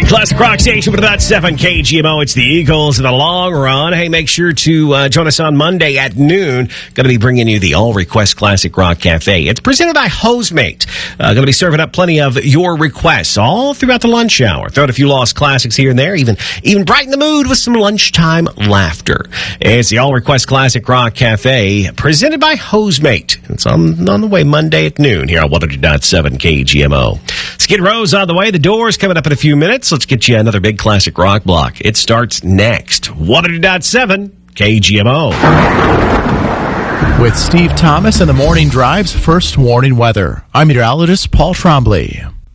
Classic Rock Station with about 7 KGMO. It's the Eagles in the long run. Hey, make sure to join us on Monday at noon. Going to be bringing you the All Request Classic Rock Cafe. It's presented by Hosemate. Going to be serving up plenty of your requests all throughout the lunch hour. Throw out a few lost classics here and there. Even brighten the mood with some lunchtime laughter. It's the All Request Classic Rock Cafe presented by Hosemate. It's on the way Monday at noon here on 100.7 KGMO. Skid Row's on the way. The Doors coming up in a few minutes. Let's get you another big classic rock block. It starts next. 100.7 KGMO. With Steve Thomas and the Morning Drive's first warning weather, I'm meteorologist Paul Trombley.